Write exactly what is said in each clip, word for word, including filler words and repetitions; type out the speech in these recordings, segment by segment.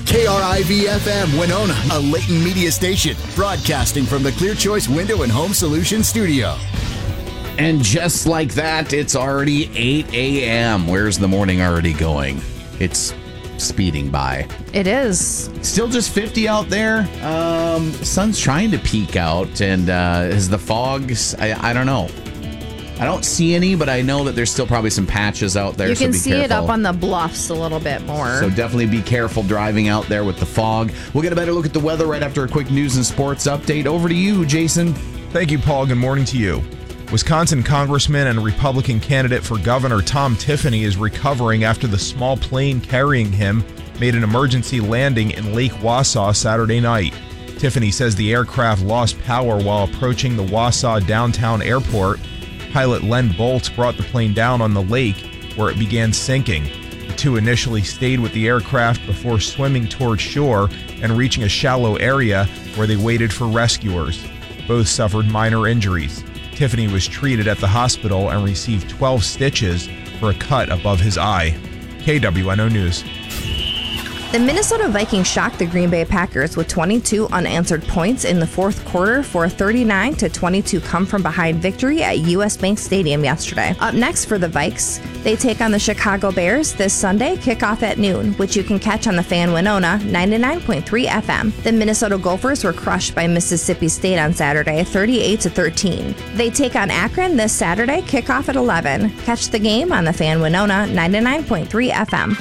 K R I V F M Winona, a Leighton Media station, broadcasting from the Clear Choice Window and Home Solutions studio. And just like that, it's already eight a.m. Where's the morning already going? It's speeding by. It is. Still just fifty out there. Um, sun's trying to peek out, and uh, is the fog? I, I don't know. I don't see any, but I know that there's still probably some patches out there. You can so be see careful. it up on the bluffs a little bit more. So definitely be careful driving out there with the fog. We'll get a better look at the weather right after a quick news and sports update. Over to you, Jason. Thank you, Paul. Good morning to you. Wisconsin Congressman and Republican candidate for governor Tom Tiffany is recovering after the small plane carrying him made an emergency landing in Lake Wausau Saturday night. Tiffany says the aircraft lost power while approaching the Wausau downtown airport. Pilot Len Bolts brought the plane down on the lake where it began sinking. The two initially stayed with the aircraft before swimming toward shore and reaching a shallow area where they waited for rescuers. Both suffered minor injuries. Tiffany was treated at the hospital and received twelve stitches for a cut above his eye. K W N O News. The Minnesota Vikings shocked the Green Bay Packers with twenty-two unanswered points in the fourth quarter for a thirty-nine to twenty-two come-from-behind victory at U S Bank Stadium yesterday. Up next for the Vikes, they take on the Chicago Bears this Sunday, kickoff at noon, which you can catch on the Fan Winona ninety-nine point three F M. The Minnesota Gophers were crushed by Mississippi State on Saturday, thirty-eight to thirteen. They take on Akron this Saturday, kickoff at eleven. Catch the game on the Fan Winona ninety-nine point three F M.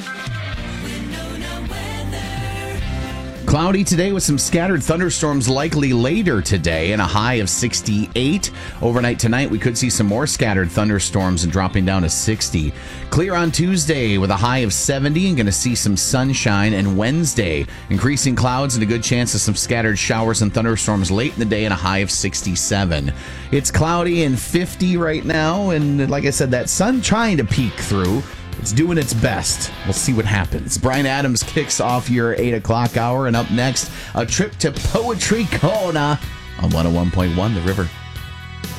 Cloudy today with some scattered thunderstorms likely later today and a high of sixty-eight. Overnight tonight, we could see some more scattered thunderstorms and dropping down to sixty. Clear on Tuesday with a high of seventy and going to see some sunshine. And Wednesday, increasing clouds and a good chance of some scattered showers and thunderstorms late in the day and a high of sixty-seven. It's cloudy and fifty right now. And like I said, that sun trying to peek through. It's doing its best. We'll see what happens. Brian Adams kicks off your eight o'clock hour, and up next, a trip to Poetry Kona on one oh one point one The River.